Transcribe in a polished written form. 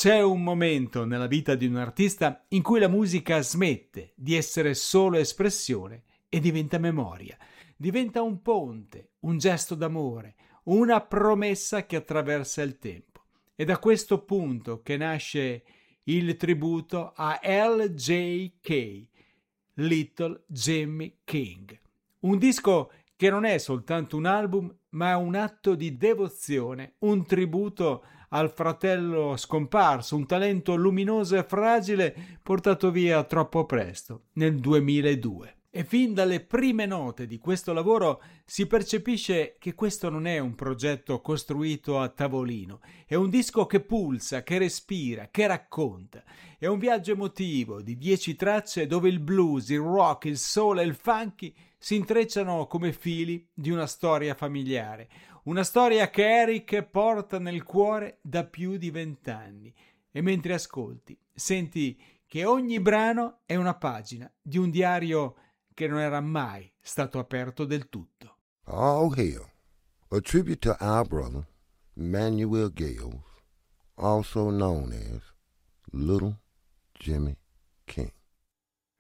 C'è un momento nella vita di un artista in cui la musica smette di essere solo espressione e diventa memoria, diventa un ponte, un gesto d'amore, una promessa che attraversa il tempo. È da questo punto che nasce il tributo a LJK, Little Jimmy King. Un disco che non è soltanto un album, ma è un atto di devozione, un tributo al fratello scomparso, un talento luminoso e fragile portato via troppo presto, nel 2002. E fin dalle prime note di questo lavoro si percepisce che questo non è un progetto costruito a tavolino, è un disco che pulsa, che respira, che racconta. È un viaggio emotivo di 10 tracce dove il blues, il rock, il soul e il funky si intrecciano come fili di una storia familiare. Una storia che Eric porta nel cuore da più di 20 anni. E mentre ascolti, senti che ogni brano è una pagina di un diario che non era mai stato aperto del tutto. All hail. A tribute to our brother, Manuel Gales, also known as Little Jimmy King.